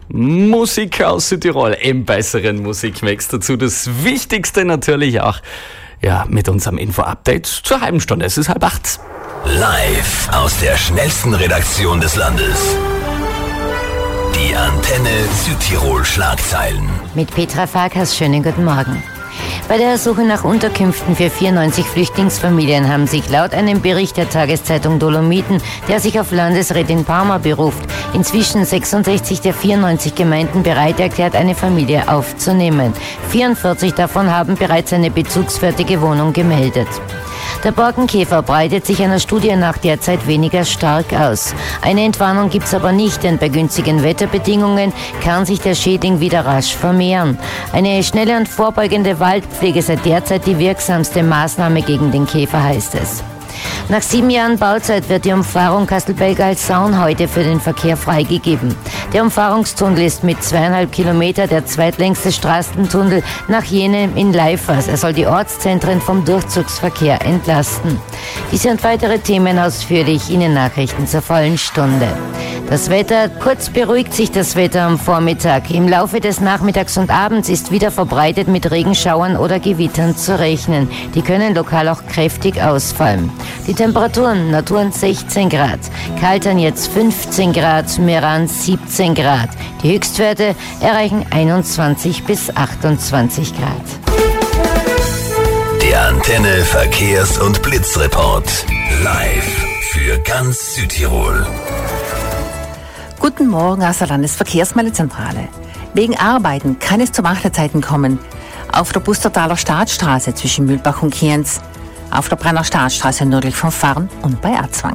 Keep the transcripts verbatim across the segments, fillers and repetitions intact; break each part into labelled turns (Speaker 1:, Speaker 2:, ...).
Speaker 1: Musik aus Südtirol im besseren Musikmix. Dazu das Wichtigste natürlich auch, ja, mit unserem Info-Update zur halben Stunde. Es ist halb acht.
Speaker 2: Live aus der schnellsten Redaktion des Landes. Die Antenne Südtirol Schlagzeilen.
Speaker 3: Mit Petra Farkas, schönen guten Morgen. Bei der Suche nach Unterkünften für vierundneunzig Flüchtlingsfamilien haben sich laut einem Bericht der Tageszeitung Dolomiten, der sich auf Landesrätin Palmer beruft, inzwischen sechsundsechzig der vierundneunzig Gemeinden bereit erklärt, eine Familie aufzunehmen. vierundvierzig davon haben bereits eine bezugsfertige Wohnung gemeldet. Der Borkenkäfer breitet sich einer Studie nach derzeit weniger stark aus. Eine Entwarnung gibt's aber nicht, denn bei günstigen Wetterbedingungen kann sich der Schädling wieder rasch vermehren. Eine schnelle und vorbeugende Waldpflege sei derzeit die wirksamste Maßnahme gegen den Käfer, heißt es. Nach sieben Jahren Bauzeit wird die Umfahrung Kastelbell-Galsaun heute für den Verkehr freigegeben. Der Umfahrungstunnel ist mit zweieinhalb Kilometer der zweitlängste Straßentunnel nach jenem in Leifers. Er soll die Ortszentren vom Durchzugsverkehr entlasten. Diese und weitere Themen ausführlich in den Nachrichten zur vollen Stunde. Das Wetter, kurz beruhigt sich das Wetter am Vormittag. Im Laufe des Nachmittags und Abends ist wieder verbreitet mit Regenschauern oder Gewittern zu rechnen. Die können lokal auch kräftig ausfallen. Die Temperaturen, Naturen sechzehn Grad, Kaltern jetzt fünfzehn Grad, Meran siebzehn Grad. Die Höchstwerte erreichen einundzwanzig bis achtundzwanzig Grad.
Speaker 2: Der Antenne Verkehrs- und Blitzreport. Live für ganz Südtirol.
Speaker 4: Guten Morgen aus der Landesverkehrsmeldezentrale. Wegen Arbeiten kann es zu Wartezeiten kommen. Auf der Bustertaler Staatsstraße zwischen Mühlbach und Kienz. Auf der Brenner Staatsstraße nördlich von Farn und bei Arzwang.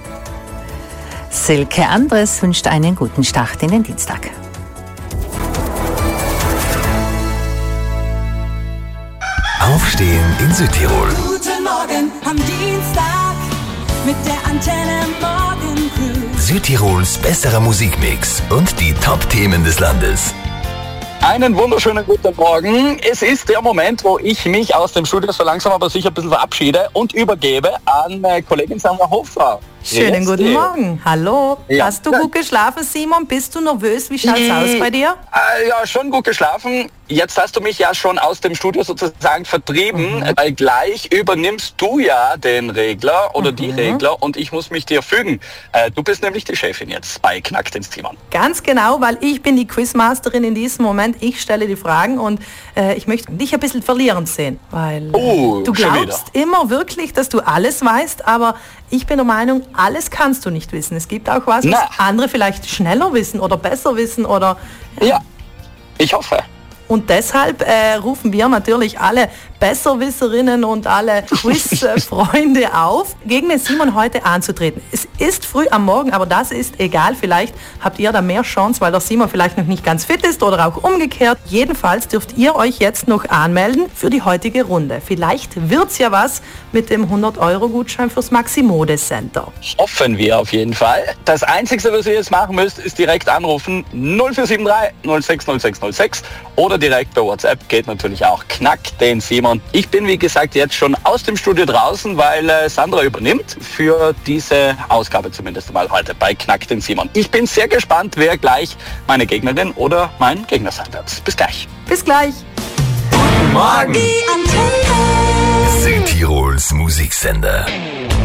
Speaker 4: Silke Andres wünscht einen guten Start in den Dienstag.
Speaker 2: Aufstehen in Südtirol.
Speaker 5: Guten Morgen am Dienstag mit der Antenne Morgen Crew.
Speaker 2: Südtirols besserer Musikmix und die Top-Themen des Landes.
Speaker 6: Einen wunderschönen guten Morgen. Es ist der Moment, wo ich mich aus dem Studio so langsam aber sicher ein bisschen verabschiede und übergebe an äh, Kollegin Sandra Hofer.
Speaker 7: Schönen
Speaker 6: Jetzt,
Speaker 7: guten
Speaker 6: äh,
Speaker 7: Morgen. Hallo.
Speaker 6: Ja.
Speaker 7: Hast du gut geschlafen, Simon? Bist du nervös? Wie schaut's
Speaker 6: äh,
Speaker 7: aus bei dir?
Speaker 6: Äh, ja, schon gut geschlafen. Jetzt hast du mich ja schon aus dem Studio sozusagen vertrieben,
Speaker 7: Mhm.
Speaker 6: weil gleich übernimmst du ja den Regler oder
Speaker 7: Mhm.
Speaker 6: die Regler und ich muss mich dir fügen. Äh, du bist nämlich die Chefin jetzt bei Knackt ins Timon.
Speaker 7: Ganz genau, weil ich bin die Quizmasterin in diesem Moment. Ich stelle die Fragen und äh, ich möchte dich ein bisschen verlieren sehen. Weil äh,
Speaker 6: Oh,
Speaker 7: du
Speaker 6: schon
Speaker 7: glaubst immer wirklich, dass du alles weißt, aber ich bin der Meinung, alles kannst du nicht wissen. Es gibt auch was, was
Speaker 6: Na.
Speaker 7: andere vielleicht schneller wissen oder besser wissen oder...
Speaker 6: Ja, ich hoffe.
Speaker 7: Und deshalb äh, rufen wir natürlich alle Besserwisserinnen und alle Quiz-Freunde auf, gegen den Simon heute anzutreten. Es ist früh am Morgen, aber das ist egal. Vielleicht habt ihr da mehr Chance, weil der Simon vielleicht noch nicht ganz fit ist oder auch umgekehrt. Jedenfalls dürft ihr euch jetzt noch anmelden für die heutige Runde. Vielleicht wird's ja was mit dem hundert Euro Gutschein fürs Maximode Center.
Speaker 6: Hoffen wir auf jeden Fall. Das Einzige, was ihr jetzt machen müsst, ist direkt anrufen null vier sieben drei null sechs null sechs null sechs oder direkt bei WhatsApp, geht natürlich auch. Knackt den Simon. Ich bin, wie gesagt, jetzt schon aus dem Studio draußen, weil äh, Sandra übernimmt für diese Ausgabe zumindest einmal heute bei Knackt den Simon. Ich bin sehr gespannt, wer gleich meine Gegnerin oder mein Gegner sein wird. Bis gleich.
Speaker 7: Bis gleich.
Speaker 2: Morgen.
Speaker 5: Die Antenne.
Speaker 2: Südtirols Musiksender.